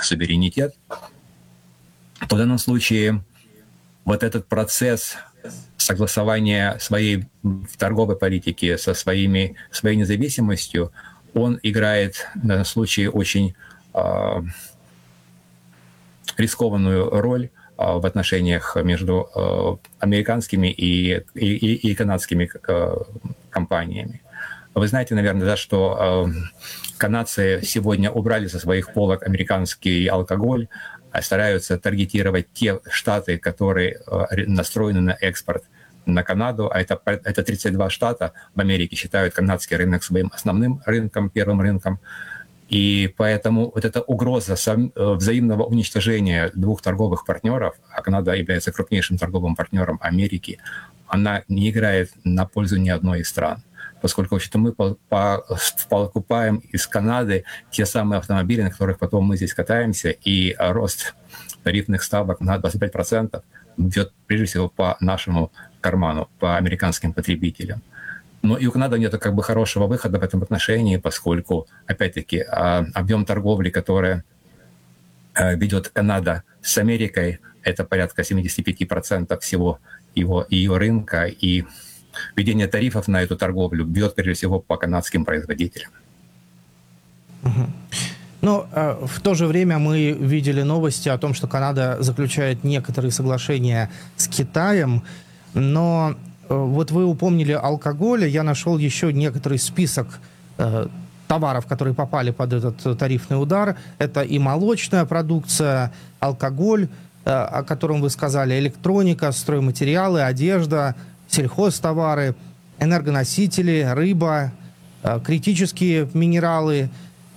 суверенитет, то в данном случае вот этот процесс согласования своей торговой политики со своей независимостью, он играет в данном случае очень рискованную роль в отношениях между американскими и канадскими компаниями. Вы знаете, наверное, да, что канадцы сегодня убрали со своих полок американский алкоголь, а стараются таргетировать те штаты, которые настроены на экспорт на Канаду, а это 32 штата в Америке считают канадский рынок своим основным рынком, первым рынком. И поэтому вот эта угроза взаимного уничтожения двух торговых партнеров, а Канада является крупнейшим торговым партнером Америки, она не играет на пользу ни одной из стран. Поскольку вообще-то мы покупаем из Канады те самые автомобили, на которых потом мы здесь катаемся, и рост тарифных ставок на 25% идет прежде всего по нашему карману, по американским потребителям. Но и у Канады нет как бы хорошего выхода в этом отношении, поскольку, опять-таки, объем торговли, который ведет Канада с Америкой, это порядка 75% всего ее рынка, и введение тарифов на эту торговлю бьет прежде всего по канадским производителям. Но в то же время мы видели новости о том, что Канада заключает некоторые соглашения с Китаем, но вот вы упомнили алкоголь, я нашел еще некоторый список товаров, которые попали под этот тарифный удар. Это и молочная продукция, алкоголь, о котором вы сказали, электроника, стройматериалы, одежда, сельхозтовары, энергоносители, рыба, критические минералы.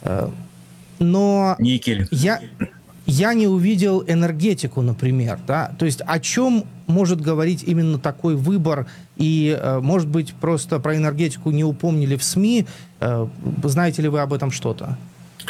Но никель. Я не увидел энергетику, например. Да? То есть о чем может говорить именно такой выбор? И, может быть, просто про энергетику не упомнили в СМИ. Знаете ли вы об этом что-то?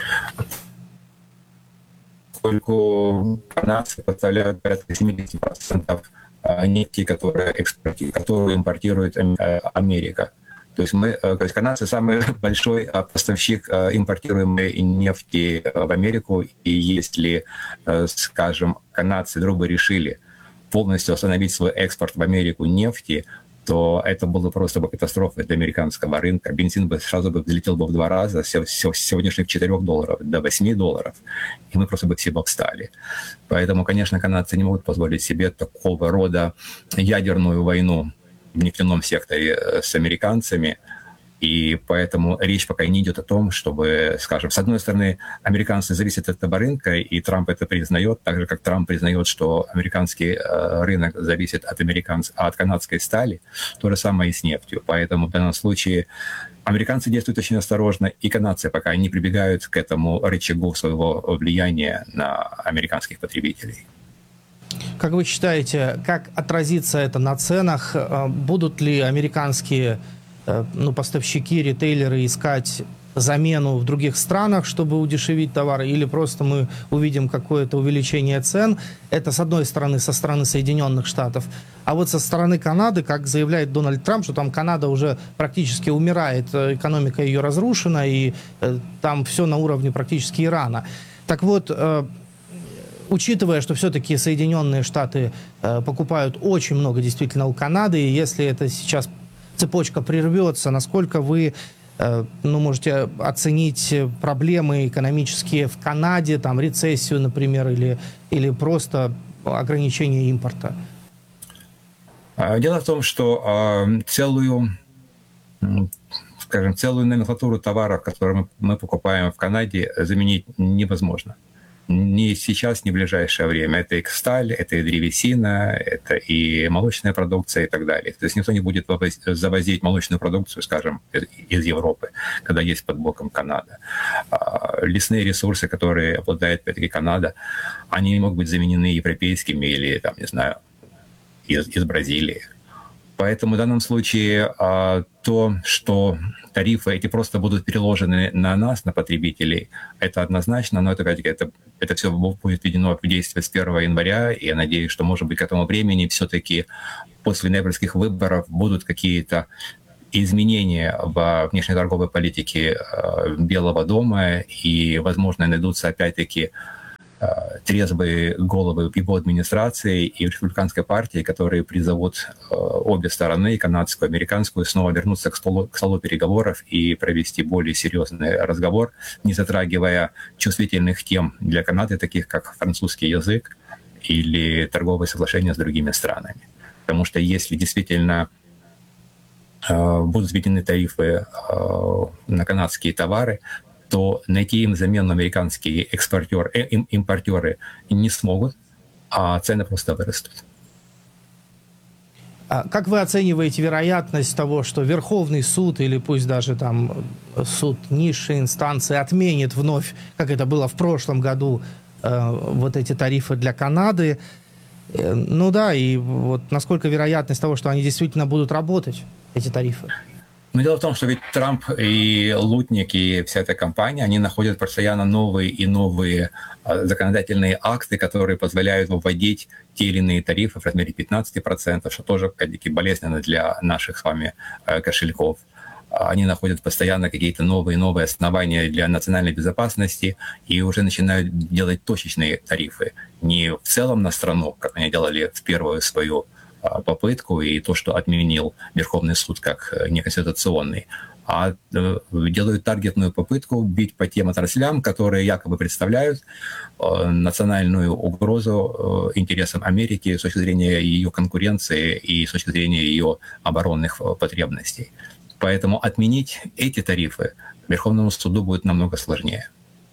Поскольку канадцы поставляют порядка 70% нефти, которую импортирует Америка. То есть канадцы самый большой поставщик импортируемой нефти в Америку, и если, скажем, канадцы вдруг бы решили полностью остановить свой экспорт в Америку нефти, то это было просто бы катастрофой для американского рынка. Бензин бы сразу бы взлетел бы в 2 раза, с сегодняшних $4 до $8, и мы просто бы все бы встали. Поэтому, конечно, канадцы не могут позволить себе такого рода ядерную войну в нефтяном секторе с американцами, и поэтому речь пока не идет о том, чтобы, скажем, с одной стороны, американцы зависят от этого рынка, и Трамп это признает, так же, как Трамп признает, что американский рынок зависит от канадской стали, то же самое и с нефтью. Поэтому в данном случае американцы действуют очень осторожно, и канадцы пока не прибегают к этому рычагу своего влияния на американских потребителей. Как вы считаете, как отразится это на ценах? Будут ли американские поставщики, ритейлеры искать замену в других странах, чтобы удешевить товары, или просто мы увидим какое-то увеличение цен? Это, с одной стороны, со стороны Соединенных Штатов. А вот со стороны Канады, как заявляет Дональд Трамп, что там Канада уже практически умирает, экономика ее разрушена, и там все на уровне практически Ирана. Так вот, учитывая, что все-таки Соединенные Штаты покупают очень много действительно у Канады, и если это сейчас цепочка прервется, насколько вы можете оценить проблемы экономические в Канаде, там рецессию, например, или просто ограничение импорта? Дело в том, что целую номенклатуру товаров, которые мы покупаем в Канаде, заменить невозможно. Ни сейчас, ни в ближайшее время. Это и сталь, это и древесина, это и молочная продукция и так далее. То есть никто не будет завозить молочную продукцию, скажем, из Европы, когда есть под боком Канада. Лесные ресурсы, которые обладает опять-таки Канада, они не могут быть заменены европейскими или, там, не знаю, из Бразилии. Поэтому в данном случае то, что тарифы эти просто будут переложены на нас, на потребителей, это однозначно, но это все будет введено в действие с 1 января, и я надеюсь, что, может быть, к этому времени все-таки после ноябрьских выборов будут какие-то изменения во внешнеторговой политике Белого дома, и, возможно, найдутся опять-таки трезвые головы в его администрации и в республиканской партии, которые призовут обе стороны, канадскую и американскую, снова вернуться к столу переговоров и провести более серьезный разговор, не затрагивая чувствительных тем для Канады, таких как французский язык или торговые соглашения с другими странами. Потому что если действительно будут введены тарифы на канадские товары, то найти им замену американские импортеры не смогут, а цены просто вырастут. А как вы оцениваете вероятность того, что Верховный суд или пусть даже там суд низшей инстанции отменит вновь, как это было в прошлом году, вот эти тарифы для Канады? Ну да, и вот насколько вероятность того, что они действительно будут работать, эти тарифы? Но дело в том, что ведь Трамп и Лутник, и вся эта компания, они находят постоянно новые и новые законодательные акты, которые позволяют вводить те или иные тарифы в размере 15%, что тоже, опять-таки, болезненно для наших с вами кошельков. Они находят постоянно какие-то новые и новые основания для национальной безопасности и уже начинают делать точечные тарифы. Не в целом на страну, как они делали в первую свою попытку и то, что отменил Верховный суд как неконституционный, а делают таргетную попытку бить по тем отраслям, которые якобы представляют национальную угрозу интересам Америки с точки зрения ее конкуренции и с точки зрения ее оборонных потребностей. Поэтому отменить эти тарифы Верховному суду будет намного сложнее.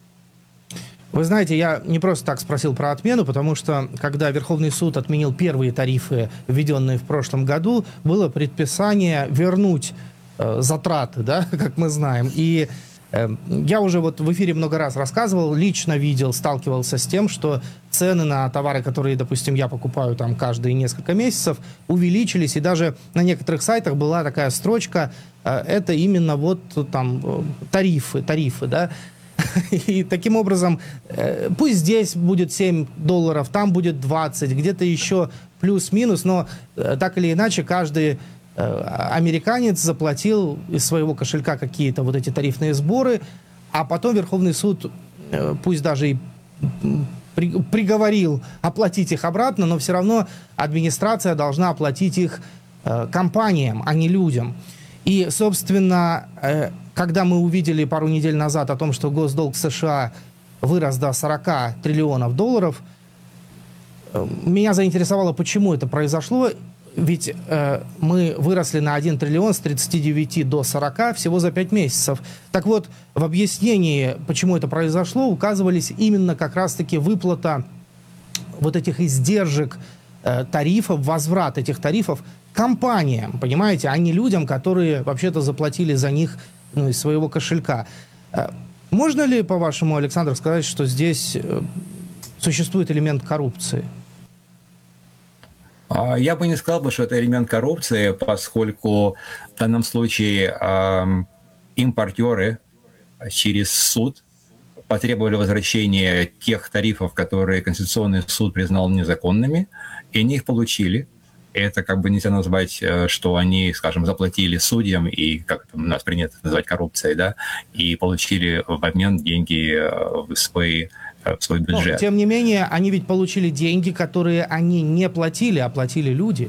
Вы знаете, я не просто так спросил про отмену, потому что, когда Верховный суд отменил первые тарифы, введенные в прошлом году, было предписание вернуть затраты, да, как мы знаем. И я уже вот в эфире много раз рассказывал, лично видел, сталкивался с тем, что цены на товары, которые, допустим, я покупаю там каждые несколько месяцев, увеличились. И даже на некоторых сайтах была такая строчка, это именно вот там тарифы, да. И таким образом, пусть здесь будет $7, там будет 20, где-то еще плюс-минус, но так или иначе каждый американец заплатил из своего кошелька какие-то вот эти тарифные сборы, а потом Верховный суд, пусть даже и приговорил оплатить их обратно, но все равно администрация должна оплатить их компаниям, а не людям. И, собственно, когда мы увидели пару недель назад о том, что госдолг США вырос до $40 триллионов, меня заинтересовало, почему это произошло. Ведь мы выросли на 1 триллион с 39 до 40 всего за 5 месяцев. Так вот, в объяснении, почему это произошло, указывались именно как раз-таки выплата вот этих издержек тарифов, возврат этих тарифов компаниям, понимаете, а не людям, которые вообще-то заплатили за них из своего кошелька. Можно ли, по-вашему, Александр, сказать, что здесь существует элемент коррупции? Я бы не сказал, что это элемент коррупции, поскольку в данном случае импортеры через суд потребовали возвращения тех тарифов, которые Конституционный суд признал незаконными, и они их получили. Это как бы нельзя назвать, что они, скажем, заплатили судьям, и как у нас принято называть коррупцией, да, и получили в обмен деньги в свой бюджет. Но, тем не менее, они ведь получили деньги, которые они не платили, а платили люди.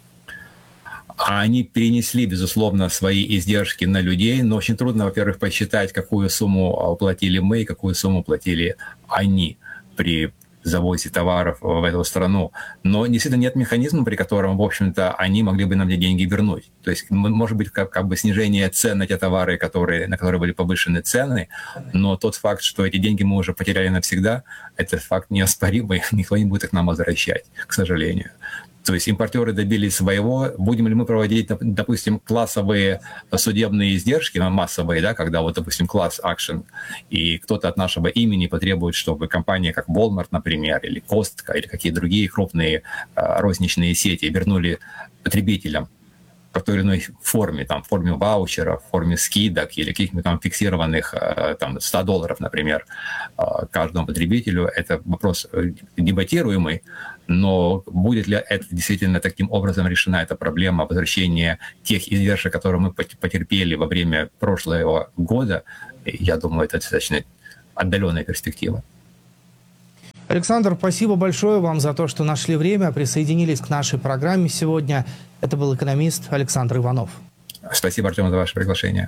Они перенесли, безусловно, свои издержки на людей, но очень трудно, во-первых, посчитать, какую сумму платили мы и какую сумму платили они при завозе товаров в эту страну. Но действительно нет механизма, при котором, в общем-то, они могли бы нам эти деньги вернуть. То есть, может быть, как бы снижение цен на те товары, на которые были повышены цены, но тот факт, что эти деньги мы уже потеряли навсегда, это факт неоспоримый, никто не будет их нам возвращать, к сожалению. То есть импортеры добились своего. Будем ли мы проводить, допустим, классовые судебные издержки, массовые, да, когда вот, допустим, класс акшн, и кто-то от нашего имени потребует, чтобы компания, как Walmart, например, или Costco, или какие-то другие крупные розничные сети вернули потребителям в той или иной форме, там, в форме ваучеров, в форме скидок или каких-нибудь там фиксированных там, $100, например, каждому потребителю. Это вопрос дебатируемый, но будет ли это действительно таким образом решена эта проблема возвращения тех издержек, которые мы потерпели во время прошлого года, я думаю, это достаточно отдаленная перспектива. Александр, спасибо большое вам за то, что нашли время, присоединились к нашей программе сегодня. Это был экономист Александр Иванов. Спасибо, Артем, за ваше приглашение.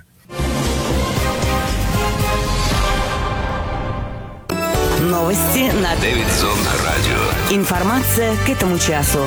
Новости на Дэвидсон Радио. Информация к этому часу.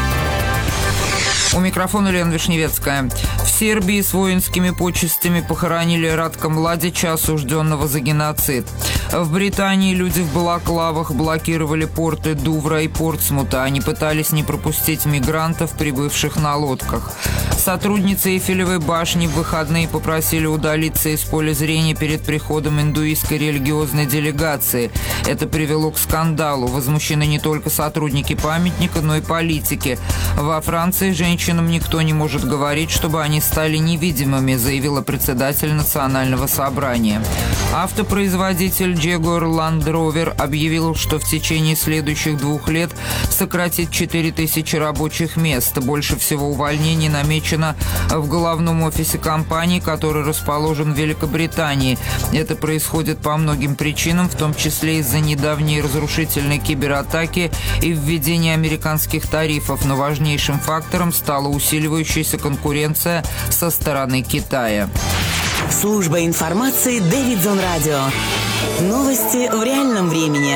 У микрофона Лена Вишневецкая. В Сербии с воинскими почестями похоронили Радка Младича, осужденного за геноцид. В Британии люди в балаклавах блокировали порты Дувра и Портсмута. Они пытались не пропустить мигрантов, прибывших на лодках. Сотрудницы Эйфелевой башни в выходные попросили удалиться из поля зрения перед приходом индуистской религиозной делегации. Это привело к скандалу. Возмущены не только сотрудники памятника, но и политики. Во Франции женщинам никто не может говорить, чтобы они стали невидимыми, заявила председатель Национального собрания. Автопроизводитель Jaguar Land Rover объявил, что в течение следующих 2 лет сократит 4000 рабочих мест. Больше всего увольнений намечено в головном офисе компании, который расположен в Великобритании. Это происходит по многим причинам, в том числе из-за недавней разрушительной кибератаки и введения американских тарифов, но важнейшим фактором стала усиливающаяся конкуренция со стороны Китая. Служба информации Дэвидсон Радио. Новости в реальном времени.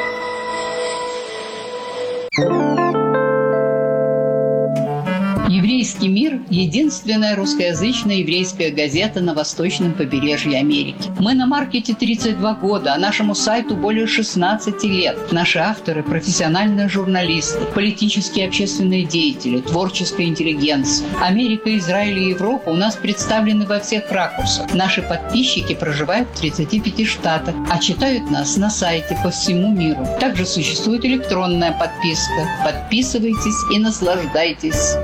«Еврейский мир» – единственная русскоязычная еврейская газета на восточном побережье Америки. Мы на маркете 32 года, а нашему сайту более 16 лет. Наши авторы – профессиональные журналисты, политические и общественные деятели, творческая интеллигенция. Америка, Израиль и Европа у нас представлены во всех ракурсах. Наши подписчики проживают в 35 штатах, а читают нас на сайте по всему миру. Также существует электронная подписка. Подписывайтесь и наслаждайтесь.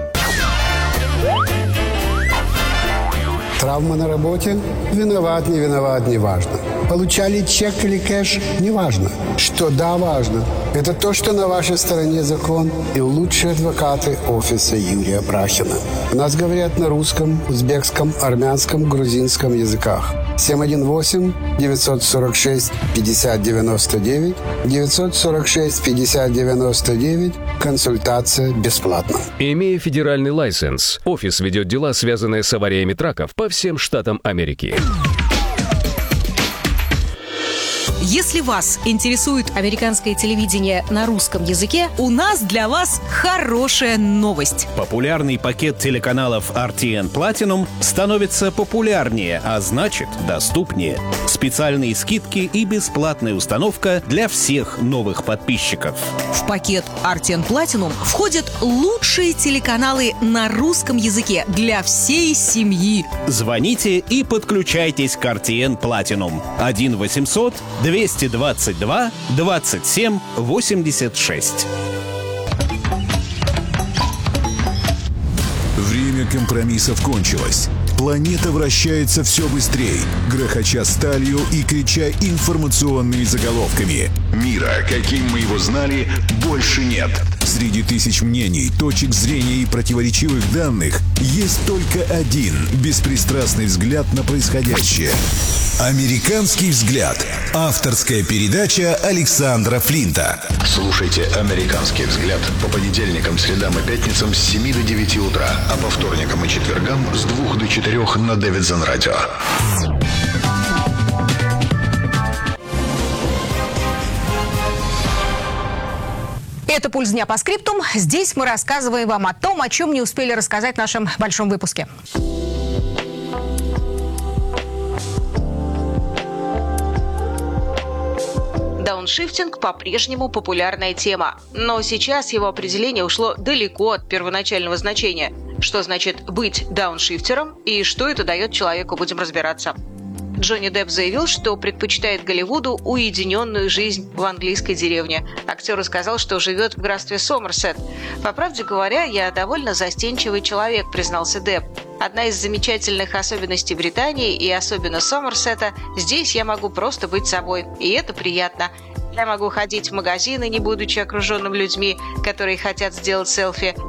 Травма на работе? Виноват, не виноват, не важно. Получали чек или кэш? Не важно. Что да, важно. Это то, что на вашей стороне закон и лучшие адвокаты офиса Юрия Брахина. У нас говорят на русском, узбекском, армянском, грузинском языках. 718-946-5099, 946-5099. Консультация бесплатна. Имея федеральный лайсенс, офис ведет дела, связанные с авариями траков по всем штатам Америки. Если вас интересует американское телевидение на русском языке, у нас для вас хорошая новость. Популярный пакет телеканалов RTN Platinum становится популярнее, а значит, доступнее. Специальные скидки и бесплатная установка для всех новых подписчиков. В пакет RTN Platinum входят лучшие телеканалы на русском языке для всей семьи. Звоните и подключайтесь к RTN Platinum. 1-800-222-27-86. Время компромиссов кончилось. Планета вращается все быстрее, грохоча сталью и крича информационными заголовками. Мира, каким мы его знали, больше нет. Среди тысяч мнений, точек зрения и противоречивых данных есть только один беспристрастный взгляд на происходящее. «Американский взгляд». Авторская передача Александра Флинта. Слушайте «Американский взгляд» по понедельникам, средам и пятницам с 7 до 9 утра, а по вторникам и четвергам с 2 до 4 на Дэвидсон Радио. Это «Пульс дня» по скриптум. Здесь мы рассказываем вам о том, о чем не успели рассказать в нашем большом выпуске. Дауншифтинг по-прежнему популярная тема, но сейчас его определение ушло далеко от первоначального значения. Что значит быть дауншифтером и что это дает человеку, будем разбираться. Джонни Депп заявил, что предпочитает Голливуду уединенную жизнь в английской деревне. Актер рассказал, что живет в графстве Сомерсет. «По правде говоря, я довольно застенчивый человек», — признался Депп. «Одна из замечательных особенностей Британии и особенно Сомерсета — здесь я могу просто быть собой, и это приятно. Я могу ходить в магазины, не будучи окруженным людьми, которые хотят сделать селфи.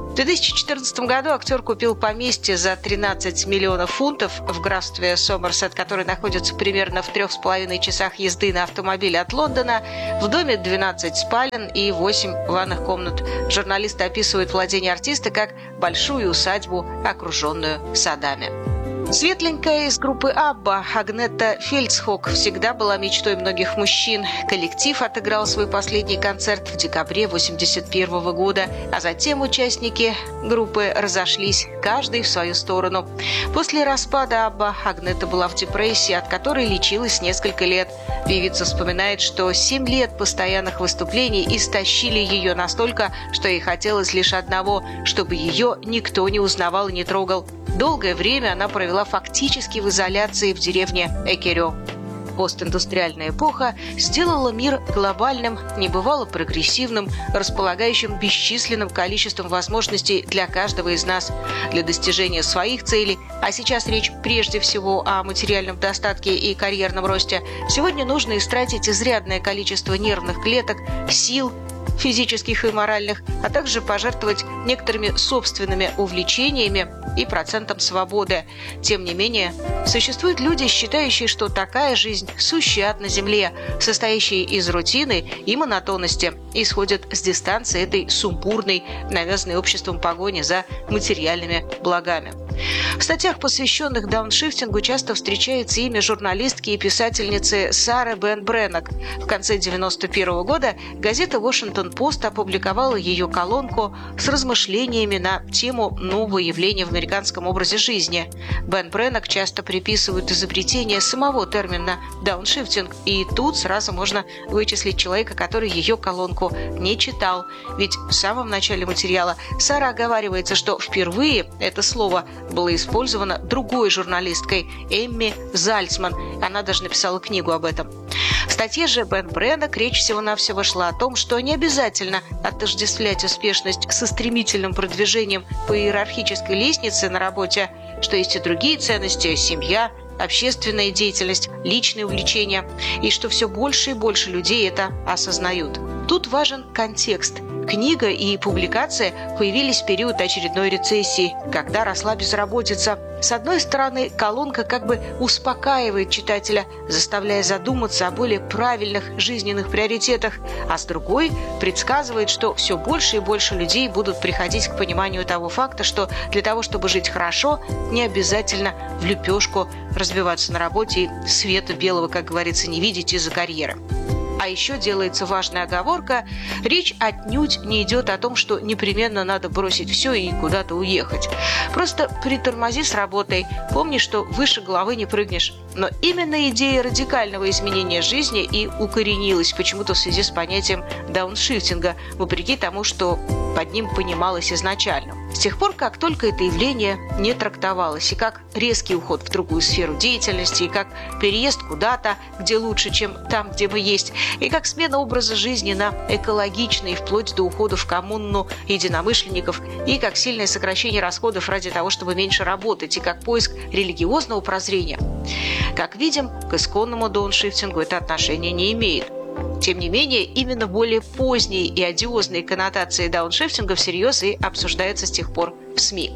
В 2014 году актер купил поместье за 13 миллионов фунтов в графстве Сомерсет, который находится примерно в 3,5 часах езды на автомобиле от Лондона. В доме 12 спален и 8 ванных комнат. Журналисты описывают владение артиста как большую усадьбу, окруженную садами. Светленькая из группы Абба Агнета Фельдсхок всегда была мечтой многих мужчин. Коллектив отыграл свой последний концерт в декабре 1981 года, а затем участники группы разошлись, каждый в свою сторону. После распада Абба Агнета была в депрессии, от которой лечилась несколько лет. Певица вспоминает, что 7 лет постоянных выступлений истощили ее настолько, что ей хотелось лишь одного, чтобы ее никто не узнавал и не трогал. Долгое время она провела фактически в изоляции в деревне Экерё. Постиндустриальная эпоха сделала мир глобальным, небывало прогрессивным, располагающим бесчисленным количеством возможностей для каждого из нас для достижения своих целей, а сейчас речь прежде всего о материальном достатке и карьерном росте. Сегодня нужно истратить изрядное количество нервных клеток, сил, физических и моральных, а также пожертвовать некоторыми собственными увлечениями и процентом свободы. Тем не менее, существуют люди, считающие, что такая жизнь сущий ад на земле, состоящая из рутины и монотонности, исходит с дистанции этой сумбурной, навязанной обществом погони за материальными благами. В статьях, посвященных дауншифтингу, часто встречается имя журналистки и писательницы Сары Бен Бреннок. В конце 1991 года газета «Вашингтон-Пост» опубликовала ее колонку с размышлениями на тему нового явления в американском образе жизни. Бен Бреннок часто приписывают изобретение самого термина «дауншифтинг», и тут сразу можно вычислить человека, который ее колонку не читал. Ведь в самом начале материала Сара оговаривается, что впервые это слово было использовано другой журналисткой Эмми Зальцман. Она даже написала книгу об этом. В статье же Бен Бреннок речь всего-навсего шла о том, что не обязательно отождествлять успешность со стремительным продвижением по иерархической лестнице на работе, что есть и другие ценности – семья, общественная деятельность, личные увлечения, и что все больше и больше людей это осознают. Тут важен контекст. Книга и публикация появились в период очередной рецессии, когда росла безработица. С одной стороны, колонка как бы успокаивает читателя, заставляя задуматься о более правильных жизненных приоритетах, а с другой предсказывает, что все больше и больше людей будут приходить к пониманию того факта, что для того, чтобы жить хорошо, не обязательно в лепешку разбиваться на работе и света белого, как говорится, не видеть из-за карьеры. А еще делается важная оговорка: речь отнюдь не идет о том, что непременно надо бросить все и куда-то уехать. Просто притормози с работой, помни, что выше головы не прыгнешь. Но именно идея радикального изменения жизни и укоренилась почему-то в связи с понятием дауншифтинга, вопреки тому, что под ним понималось изначально. С тех пор, как только это явление не трактовалось, и как резкий уход в другую сферу деятельности, и как переезд куда-то, где лучше, чем там, где мы есть, и как смена образа жизни на экологичный, вплоть до ухода в коммуну единомышленников, и как сильное сокращение расходов ради того, чтобы меньше работать, и как поиск религиозного прозрения. Как видим, к исконному дауншифтингу это отношение не имеет. Тем не менее, именно более поздние и одиозные коннотации дауншифтинга всерьез и обсуждаются с тех пор в СМИ.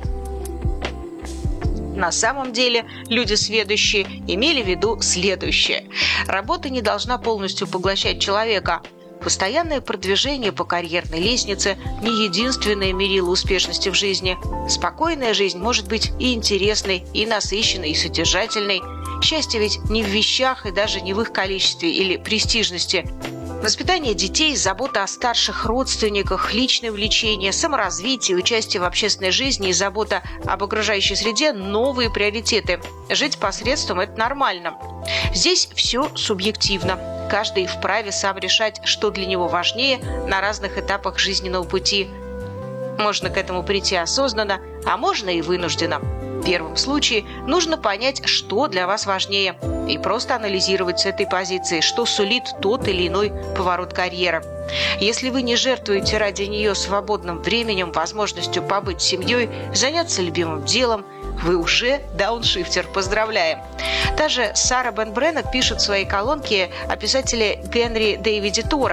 На самом деле, люди сведущие имели в виду следующее. Работа не должна полностью поглощать человека. Постоянное продвижение по карьерной лестнице – не единственное мерило успешности в жизни. Спокойная жизнь может быть и интересной, и насыщенной, и содержательной. Счастье ведь не в вещах и даже не в их количестве или престижности. Воспитание детей, забота о старших родственниках, личное увлечение, саморазвитие, участие в общественной жизни и забота об окружающей среде – новые приоритеты. Жить посредством – это нормально. Здесь все субъективно. Каждый вправе сам решать, что для него важнее на разных этапах жизненного пути. Можно к этому прийти осознанно, а можно и вынужденно. В первом случае нужно понять, что для вас важнее, и просто анализировать с этой позиции, что сулит тот или иной поворот карьеры. Если вы не жертвуете ради нее свободным временем, возможностью побыть с семьей, заняться любимым делом, вы уже дауншифтер. Поздравляем! Та же Сара Бен Бреннок пишет в своей колонке о писателе Генри Дэвиде Торо.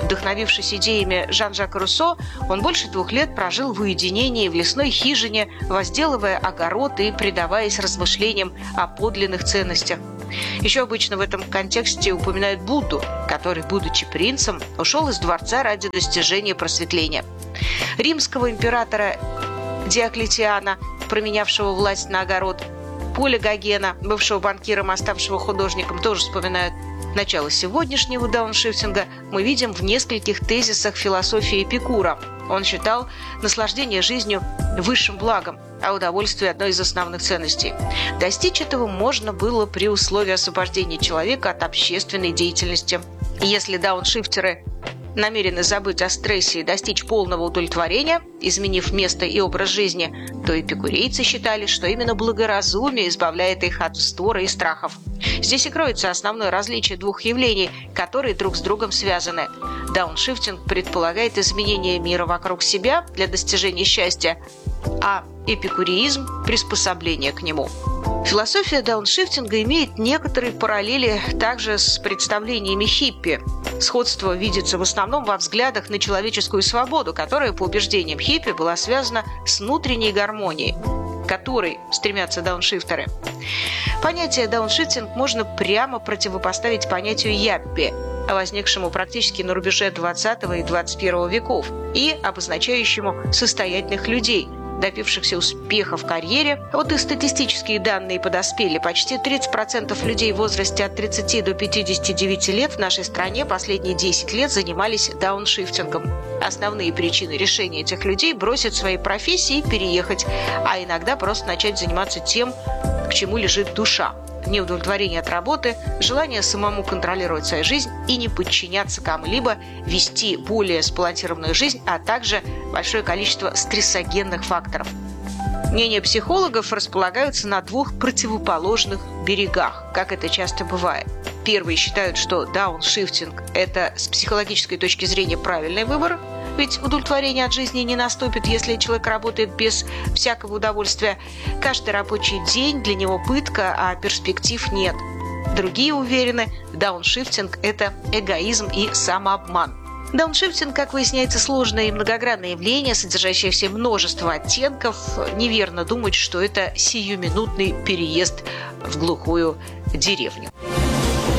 Вдохновившись идеями Жан-Жака Руссо, он больше 2 лет прожил в уединении в лесной хижине, возделывая огород и предаваясь размышлениям о подлинных ценностях. Еще обычно в этом контексте упоминают Будду, который, будучи принцем, ушел из дворца ради достижения просветления. Римского императора Диоклетиана, променявшего власть на огород, Поля Гогена, бывшего банкиром, а ставшего художником, тоже вспоминают. Начало сегодняшнего дауншифтинга мы видим в нескольких тезисах философии Эпикура. Он считал наслаждение жизнью высшим благом, а удовольствие – одной из основных ценностей. Достичь этого можно было при условии освобождения человека от общественной деятельности. И если дауншифтеры намерены забыть о стрессе и достичь полного удовлетворения, изменив место и образ жизни, то эпикурейцы считали, что именно благоразумие избавляет их от вздора и страхов. Здесь и кроется основное различие 2 явлений, которые друг с другом связаны. Дауншифтинг предполагает изменение мира вокруг себя для достижения счастья, а эпикуреизм – приспособление к нему. Философия дауншифтинга имеет некоторые параллели также с представлениями хиппи. Сходство видится в основном во взглядах на человеческую свободу, которая, по убеждениям хиппи, была связана с внутренней гармонией, к которой стремятся дауншифтеры. Понятие дауншифтинг можно прямо противопоставить понятию яппи, возникшему практически на рубеже 20 и 21 веков и обозначающему состоятельных людей, добившихся успеха в карьере. Вот и статистические данные подоспели. Почти 30% людей в возрасте от 30 до 59 лет в нашей стране последние 10 лет занимались дауншифтингом. Основные причины решения этих людей – бросить свои профессии и переехать, а иногда просто начать заниматься тем, к чему лежит душа. Неудовлетворение от работы, желание самому контролировать свою жизнь и не подчиняться кому-либо, вести более сбалансированную жизнь, а также большое количество стрессогенных факторов. Мнения психологов располагаются на 2 противоположных берегах, как это часто бывает. Первые считают, что дауншифтинг – это с психологической точки зрения правильный выбор, ведь удовлетворение от жизни не наступит, если человек работает без всякого удовольствия. Каждый рабочий день для него пытка, а перспектив нет. Другие уверены, дауншифтинг – это эгоизм и самообман. Дауншифтинг, как выясняется, сложное и многогранное явление, содержащее в себе множество оттенков. Неверно думать, что это сиюминутный переезд в глухую деревню.